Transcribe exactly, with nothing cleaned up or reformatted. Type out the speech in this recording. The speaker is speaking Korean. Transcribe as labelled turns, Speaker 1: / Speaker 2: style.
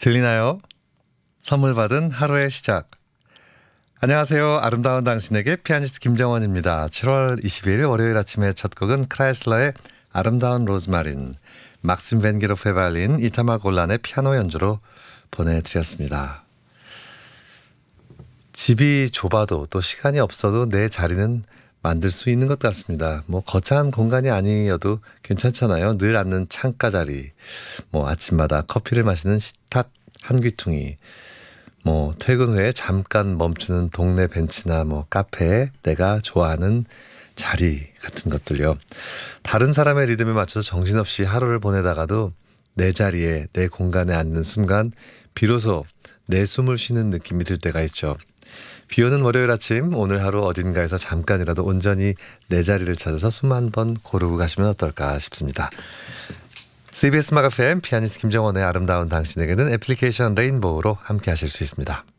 Speaker 1: 들리나요? 선물 받은 하루의 시작. 안녕하세요. 아름다운 당신에게 피아니스트 김정원입니다. 칠월 이십일 월요일 아침의 첫 곡은 크라이슬러의 아름다운 로즈마린, 막심 벤게로프의 바이올린, 이타마 골란의 피아노 연주로 보내드렸습니다. 집이 좁아도 또 시간이 없어도 내 자리는 만들 수 있는 것 같습니다. 뭐 거창한 공간이 아니어도 괜찮잖아요. 늘 앉는 창가 자리, 뭐 아침마다 커피를 마시는 식탁 한 귀퉁이, 뭐 퇴근 후에 잠깐 멈추는 동네 벤치나 뭐 카페에 내가 좋아하는 자리 같은 것들요. 다른 사람의 리듬에 맞춰서 정신없이 하루를 보내다가도 내 자리에 내 공간에 앉는 순간 비로소 내 숨을 쉬는 느낌이 들 때가 있죠. 비오는 월요일 아침, 오늘 하루 어딘가에서 잠깐이라도 온전히 내 자리를 찾아서 숨 한 번 고르고 가시면 어떨까 싶습니다. 씨비에스 마가펜 피아니스트 김정원의 아름다운 당신에게는 애플리케이션 레인보우로 함께 하실 수 있습니다.